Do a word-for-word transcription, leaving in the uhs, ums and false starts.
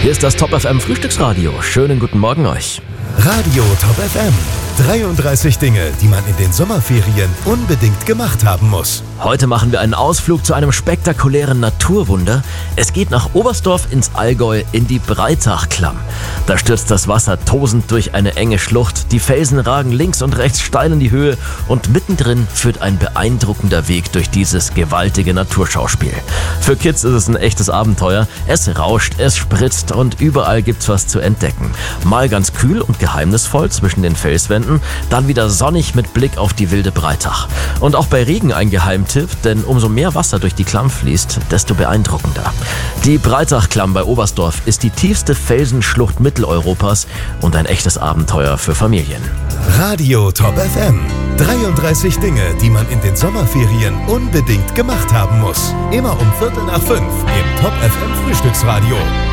Hier ist das Top F M Frühstücksradio. Schönen guten Morgen euch. Radio Top F M. dreiunddreißig Dinge, die man in den Sommerferien unbedingt gemacht haben muss. Heute machen wir einen Ausflug zu einem spektakulären Naturwunder. Es geht nach Oberstdorf ins Allgäu in die Breitachklamm. Da stürzt das Wasser tosend durch eine enge Schlucht. Die Felsen ragen links und rechts steil in die Höhe und mittendrin führt ein beeindruckender Weg durch dieses gewaltige Naturschauspiel. Für Kids ist es ein echtes Abenteuer. Es rauscht, es spritzt und überall gibt's was zu entdecken. Mal ganz kühl und geheimnisvoll zwischen den Felswänden, dann wieder sonnig mit Blick auf die wilde Breitach. Und auch bei Regen ein Geheimtipp, denn umso mehr Wasser durch die Klamm fließt, desto beeindruckender. Die Breitachklamm bei Oberstdorf ist die tiefste Felsenschlucht Mitteleuropas und ein echtes Abenteuer für Familien. Radio Top F M. dreiunddreißig Dinge, die man in den Sommerferien unbedingt gemacht haben muss. Immer um Viertel nach fünf im Top F M Frühstücksradio.